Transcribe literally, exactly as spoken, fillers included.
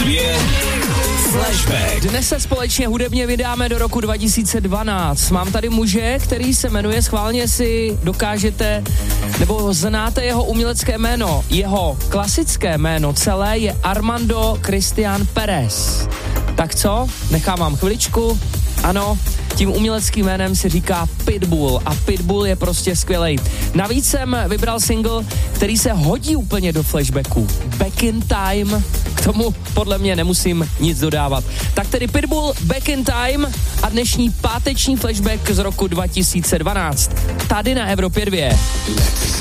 dvě Flashback. Dnes se společně hudebně vydáme do roku dva tisíce dvanáct. Mám tady muže, který se jmenuje, schválně si dokážete, nebo znáte jeho umělecké jméno. Jeho klasické jméno celé je Armando Cristian Pérez. Tak co? Nechám vám chviličku. Ano, tím uměleckým jménem se říká Pitbull a Pitbull je prostě skvělej. Navíc jsem vybral single, který se hodí úplně do flashbacku. Back in Time, k tomu podle mě nemusím nic dodávat. Tak tedy Pitbull, Back in Time a dnešní páteční flashback z roku dva tisíce dvanáct. Tady na Evropě dvě.